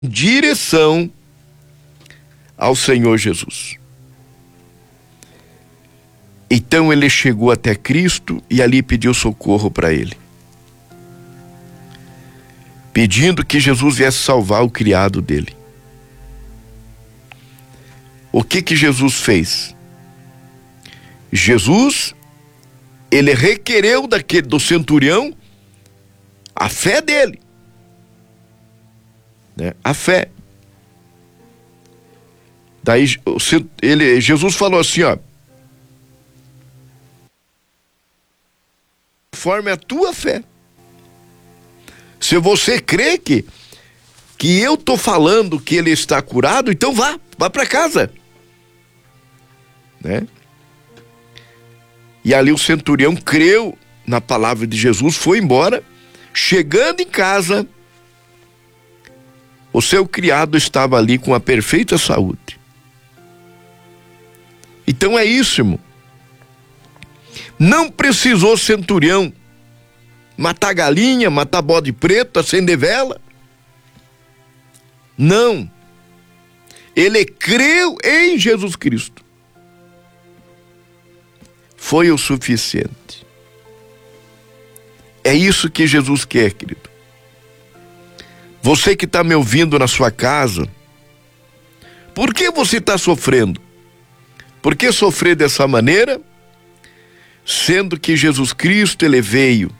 direção ao Senhor Jesus. Então ele chegou até Cristo e ali pediu socorro para ele, pedindo que Jesus viesse salvar o criado dele. O que Jesus fez? Jesus, ele requereu do centurião a fé dele, né? A fé. Daí Jesus falou assim, ó: conforme a tua fé. Se você crê que eu tô falando que ele está curado, então vá para casa, né? E ali o centurião creu na palavra de Jesus, foi embora. Chegando em casa, o seu criado estava ali com a perfeita saúde. Então é isso, irmão. Não precisou centurião matar galinha, matar bode preto, acender vela. Não. Ele creu em Jesus Cristo. Foi o suficiente. É isso que Jesus quer, querido. Você que está me ouvindo na sua casa, por que você está sofrendo? Por que sofrer dessa maneira? Sendo que Jesus Cristo, ele veio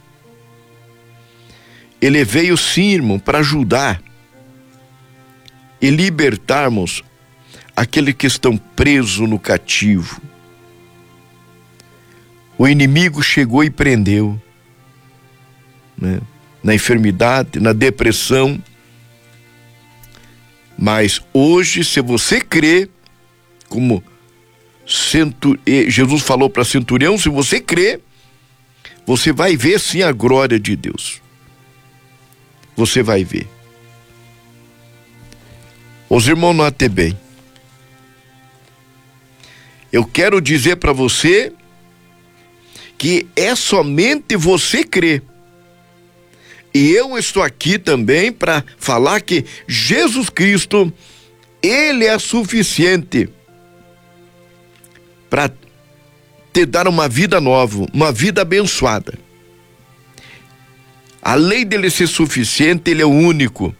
sim, irmão, para ajudar e libertarmos aqueles que estão presos no cativo. O inimigo chegou e prendeu, né? Na enfermidade, na depressão. Mas hoje, se você crê, como Jesus falou para centurião, se você crê, você vai ver sim a glória de Deus. Você vai ver. Os irmãos, notem bem. Eu quero dizer para você que é somente você crer. E eu estou aqui também para falar que Jesus Cristo, ele é suficiente para te dar uma vida nova, uma vida abençoada. Além dele ser suficiente, ele é o único.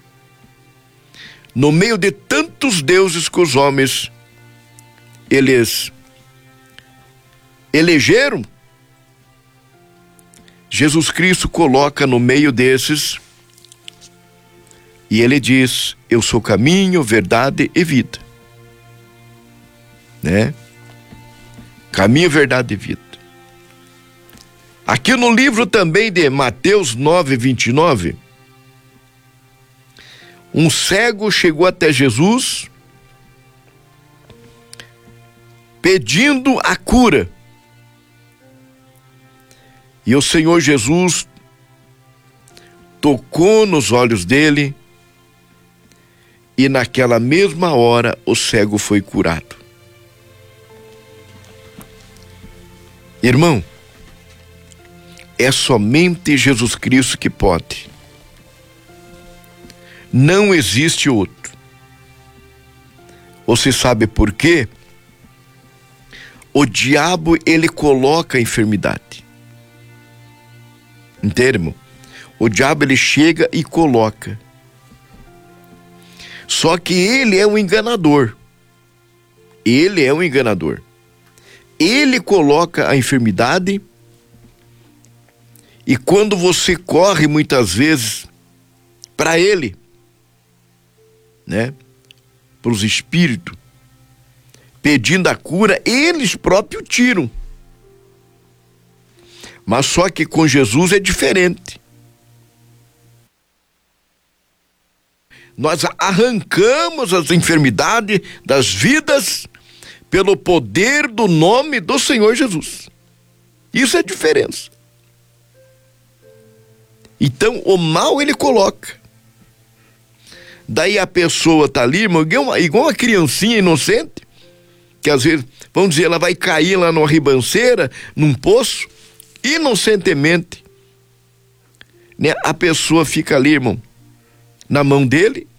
No meio de tantos deuses que os homens eles elegeram, Jesus Cristo coloca no meio desses e ele diz: eu sou caminho, verdade e vida, né? Caminho, verdade e vida. Aqui no livro também de Mateus 9:29, um cego chegou até Jesus pedindo a cura. E o Senhor Jesus tocou nos olhos dele e naquela mesma hora o cego foi curado. Irmão, é somente Jesus Cristo que pode. Não existe outro. Você sabe por quê? O diabo, ele coloca a enfermidade. Entende, irmão? O diabo, ele chega e coloca. Só que ele é um enganador. Ele é um enganador. Ele coloca a enfermidade e quando você corre muitas vezes para ele, né? Para os espíritos, pedindo a cura, eles próprios tiram. Mas só que com Jesus é diferente. Nós arrancamos as enfermidades das vidas pelo poder do nome do Senhor Jesus. Isso é a diferença. Então o mal ele coloca. Daí a pessoa tá ali, irmão, igual uma criancinha inocente, que às vezes, vamos dizer, ela vai cair lá numa ribanceira, num poço, inocentemente, né? A pessoa fica ali, irmão, na mão dele,